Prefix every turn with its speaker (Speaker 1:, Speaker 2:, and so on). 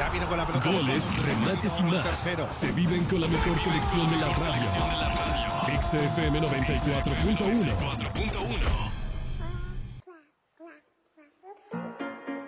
Speaker 1: viene con la pelota.
Speaker 2: Goles, remates y más.
Speaker 1: Tercero.
Speaker 2: Se viven con la mejor selección de la radio. XFM 94.1.